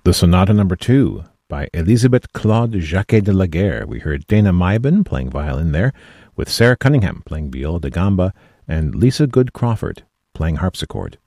The Sonata Number 2 by Elisabeth Claude Jacquet de la Guerre. We heard Dana Meiben playing violin there, with Sarah Cunningham playing viola da gamba, and Lisa Good Crawford playing harpsichord.